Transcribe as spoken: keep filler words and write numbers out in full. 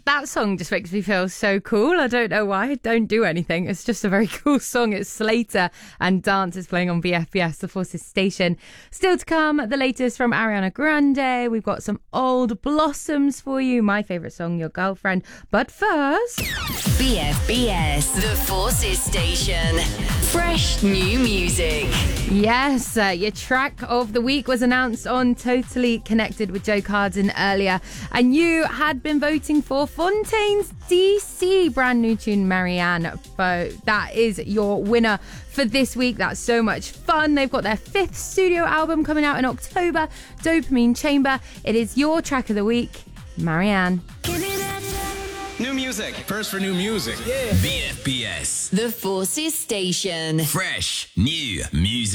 that song just makes me feel so cool. I don't know why. I don't do anything. It's just a very cool song. It's Slater and Dance is playing on B F B S, the Forces station. Still to come, the latest from Ariana Grande. We've got some Old Blossoms for you. My favourite song, Your Girlfriend. But first... B F B S, the Forces station. Fresh new music. Yes, uh, your track of the week was announced on Totally Connected with Joe Carden earlier. And you had been voting for Fontaine's D C brand new tune, Marianne. So that is your winner for this week. That's so much fun. They've got their fifth studio album coming out in October, Dopamine Chamber. It is your track of the week, Marianne. New music. First for new music. Yeah. B F B S. The Forces station. Fresh new music.